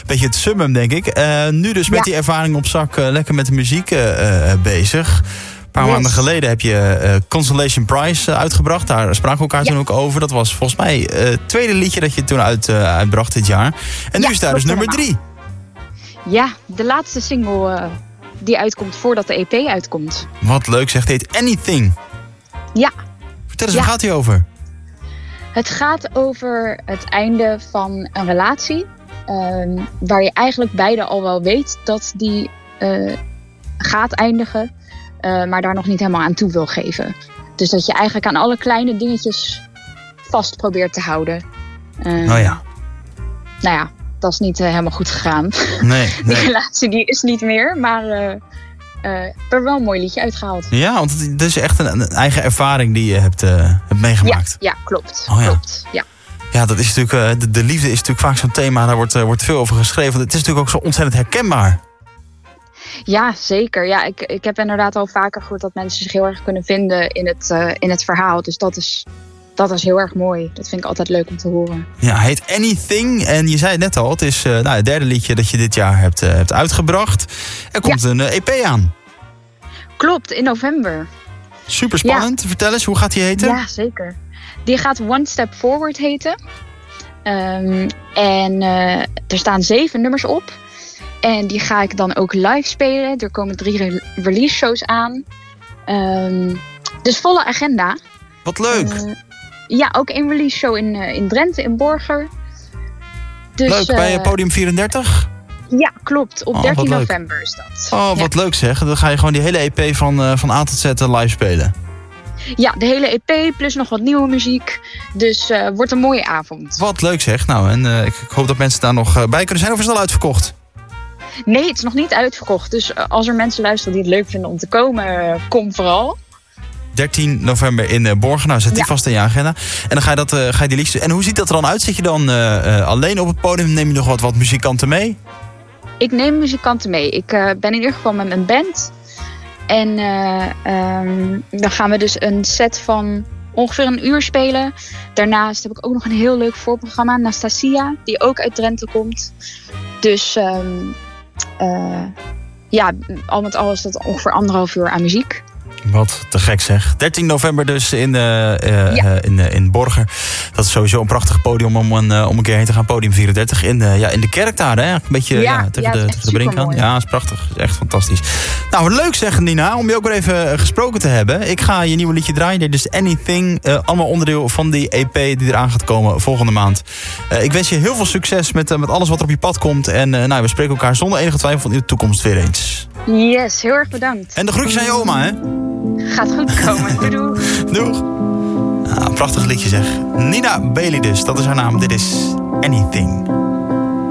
beetje het summum, denk ik. Nu dus met die ervaring op zak lekker met de muziek bezig. Een paar maanden geleden heb je Consolation Prize uitgebracht. Daar spraken we elkaar toen ook over. Dat was volgens mij het tweede liedje dat je toen uitbracht dit jaar. En nu is daar dus nummer 3. Ja, de laatste single die uitkomt voordat de EP uitkomt. Wat leuk, zegt heet Anything. Ja. Vertel eens, waar gaat hij over? Het gaat over het einde van een relatie. Waar je eigenlijk beide al wel weet dat die gaat eindigen. Maar daar nog niet helemaal aan toe wil geven. Dus dat je eigenlijk aan alle kleine dingetjes vast probeert te houden. Nou ja, dat is niet helemaal goed gegaan. Nee. Die relatie die is niet meer, maar er wel een mooi liedje uitgehaald. Ja, want het is echt een eigen ervaring die je hebt meegemaakt. Ja, klopt. Oh, ja. Klopt, ja. Ja, dat is natuurlijk, de liefde is natuurlijk vaak zo'n thema. Daar wordt veel over geschreven. Want het is natuurlijk ook zo ontzettend herkenbaar. Ja, zeker. Ja, ik heb inderdaad al vaker gehoord dat mensen zich heel erg kunnen vinden in het verhaal. Dus dat is heel erg mooi. Dat vind ik altijd leuk om te horen. Ja, hij heet Anything. En je zei het net al, het is het derde liedje dat je dit jaar hebt uitgebracht. Er komt een EP aan. Klopt, in november. Super spannend. Ja. Vertel eens, hoe gaat die heten? Ja, zeker. Die gaat One Step Forward heten. Er staan 7 nummers op. En die ga ik dan ook live spelen. Er komen 3 release shows aan. Dus volle agenda. Wat leuk. Ja, ook een release show in Drenthe, in Borger. Dus, leuk, bij Podium 34? Ja, klopt. Op 13 november is dat. Oh, wat leuk zeg. Dan ga je gewoon die hele EP van A tot Z live spelen. Ja, de hele EP plus nog wat nieuwe muziek. Dus wordt een mooie avond. Wat leuk zeg. Nou, en ik hoop dat mensen daar nog bij kunnen zijn. Of is het al uitverkocht? Nee, het is nog niet uitverkocht. Dus als er mensen luisteren die het leuk vinden om te komen, kom vooral. 13 november in Borgen. Nou, zet die vast in je agenda. En dan ga je die liedjes. En hoe ziet dat er dan uit? Zit je dan alleen op het podium? Neem je nog wat muzikanten mee? Ik neem muzikanten mee. Ik ben in ieder geval met mijn band. En dan gaan we dus een set van ongeveer 1 uur spelen. Daarnaast heb ik ook nog een heel leuk voorprogramma. Nastasia, die ook uit Drenthe komt. Dus al met al is dat ongeveer 1,5 uur aan muziek. Wat te gek zeg. 13 november dus in Borger. Dat is sowieso een prachtig podium om een keer heen te gaan. Podium 34 in de kerk daar. Hè? Een beetje tegen de brink aan. Ja, dat is prachtig. Dat is echt fantastisch. Nou, leuk zeg Nina, om je ook weer even gesproken te hebben. Ik ga je nieuwe liedje draaien. Dit is Anything. Allemaal onderdeel van die EP die eraan gaat komen volgende maand. Ik wens je heel veel succes met alles wat er op je pad komt. En we spreken elkaar zonder enige twijfel in de toekomst weer eens. Yes, heel erg bedankt. En de groetjes aan je oma, hè? Gaat goed komen. Doei. Doeg. Prachtig liedje zeg. Nina Bailey dus, dat is haar naam. Dit is Anything.